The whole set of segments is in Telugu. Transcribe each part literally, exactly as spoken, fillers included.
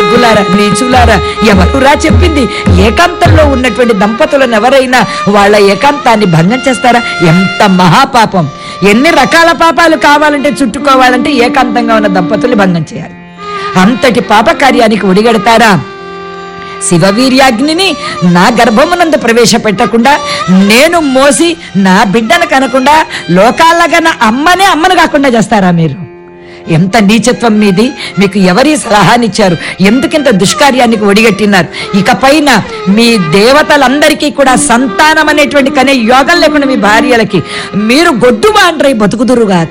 దుర్మార్గులారా, నీచులారా, ఎవరురా చెప్పింది? ఏకాంతంలో ఉన్నటువంటి దంపతులను ఎవరైనా వాళ్ళ ఏకాంతాన్ని భంగం చేస్తారా? ఎంత మహాపాపం! ఎన్ని రకాల పాపాలు కావాలంటే చుట్టుకోవాలంటే ఏకాంతంగా ఉన్న దంపతుల్ని భంగం చేయాలి. అంతటి పాపకార్యానికి ఒడిగడతారా? శివవీర్యాగ్నిని నా గర్భమునందు ప్రవేశపెట్టకుండా, నేను మోసి నా బిడ్డను కనకుండా లోకాలగన అమ్మనే అమ్మను కాకుండా చేస్తారా మీరు? ఎంత నీచత్వం మీది! మీకు ఎవరి సలహానిచ్చారు? ఎందుకింత దుష్కార్యానికి ఒడిగట్టినారు? ఇక పైన మీ దేవతలందరికీ కూడా సంతానం అనేటువంటి కనే యోగం లేకుండా మీ భార్యలకి మీరు గొడ్డు బాండ్రై బతుకుదురుగాక.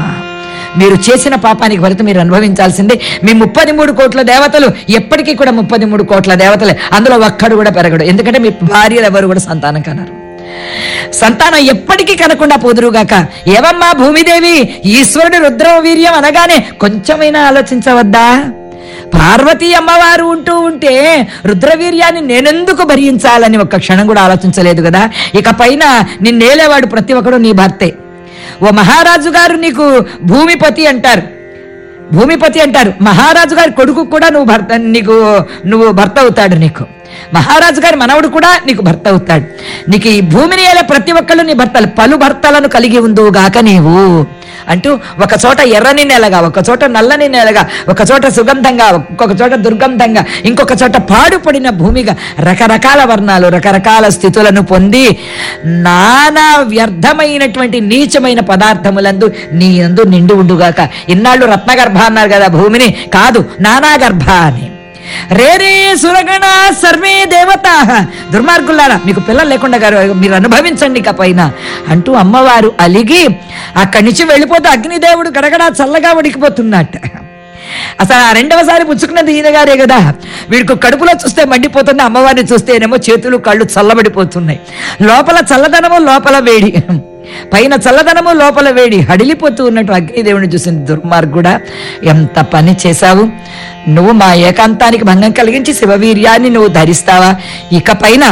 మీరు చేసిన పాపానికి ఫలితం మీరు అనుభవించాల్సిందే. మీ ముప్పది మూడు కోట్ల దేవతలు ఎప్పటికీ కూడా ముప్పది మూడు కోట్ల దేవతలే, అందులో ఒక్కడు కూడా పెరగడు. ఎందుకంటే మీ భార్యలు ఎవరు కూడా సంతానం కనరు. సంతానం ఎప్పటికీ కనకుండా పోదురుగాక. ఏవమ్మా భూమిదేవి, ఈశ్వరుడు రుద్ర వీర్యం అనగానే కొంచెమైనా ఆలోచించవద్దా? పార్వతీ అమ్మవారు ఉంటూ ఉంటే రుద్రవీర్యాన్ని నేనెందుకు భరించాలని ఒక్క క్షణం కూడా ఆలోచించలేదు కదా. ఇక పైన నిన్నేలేవాడు ప్రతి ఒక్కడు నీ భర్తే. ఓ మహారాజు గారు నీకు భూమిపతి అంటారు, భూమిపతి అంటారు. మహారాజు గారి కొడుకు కూడా నువ్వు భర్త, నీకు నువ్వు భర్త అవుతాడు. నీకు మహారాజు గారి మనవడు కూడా నీకు భర్త అవుతాడు. నీకు ఈ భూమిని ఏలే ప్రతి ఒక్కళ్ళు నీ భర్తలు. పలు భర్తలను కలిగి ఉందువుగాక నీవు అంటూ ఒక చోట ఎర్రని నేలగా, ఒక చోట నల్లని నేలగా, ఒక చోట సుగంధంగా, ఒక్కొక్క చోట దుర్గంధంగా, ఇంకొక చోట పాడుపడిన భూమిగా రకరకాల వర్ణాలు, రకరకాల స్థితులను పొంది నానా వ్యర్థమైనటువంటి నీచమైన పదార్థములందు నీ అందు నిండు ఉండుగాక. ఇన్నాళ్ళు రత్నగర్భ అన్నారు కదా భూమిని, కాదు నానా గర్భ అని. రేరే సురగణ సర్వే దేవతా, దుర్మార్గులారా మీకు పిల్లలు లేకుండా గారు మీరు అనుభవించండి ఇక పైన అంటూ అమ్మవారు అలిగి అక్కడి నుంచి వెళ్ళిపోతే అగ్నిదేవుడు గడగడా చల్లగా ఉడికిపోతున్నట్ట. అసలు ఆ రెండవసారి పుచ్చుకున్నది ఈయన గారే కదా. వీడికి కడుపులో చూస్తే మండిపోతుంది, అమ్మవారిని చూస్తేనేమో చేతులు కళ్ళు చల్లబడిపోతున్నాయి. లోపల చల్లదనము, లోపల వేడి, పైన చల్లదనము, లోపల వేడి, హడిలిపోతూ ఉన్నట్టు అగ్నిదేవుని చూసింది. దుర్మార్గుడా, ఎంత పని చేశావు నువ్వు! మా ఏకాంతానికి భంగం కలిగించి శివవీర్యాన్ని నువ్వు ధరిస్తావా? ఇక పైన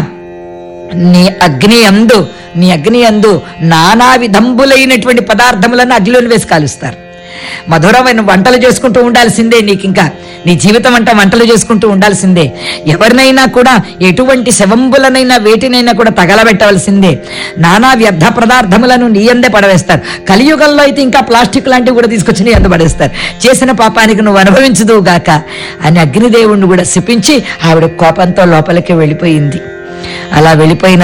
నీ అగ్ని అందు నీ అగ్ని అందు నానా విధంబులైనటువంటి పదార్థములను అగ్నిలోని వేసి కాలుస్తారు. మధురమైన వంటలు చేసుకుంటూ ఉండాల్సిందే. నీకు ఇంకా నీ జీవితం అంతా వంటలు చేసుకుంటూ ఉండాల్సిందే. ఎవరినైనా కూడా ఎటువంటి శవంబులనైనా వేటినైనా కూడా తగలబెట్టవలసిందే. నానా వ్యర్థ పదార్థములను నీ అందే పడవేస్తారు. కలియుగంలో అయితే ఇంకా ప్లాస్టిక్ లాంటివి కూడా తీసుకొచ్చి నీ అంద పడేస్తారు. చేసిన పాపానికి నువ్వు అనుభవించదువుగాక అని అగ్నిదేవుణ్ణి కూడా శపించి ఆవిడ కోపంతో లోపలికి వెళ్ళిపోయింది. అలా వెళ్ళిపోయిన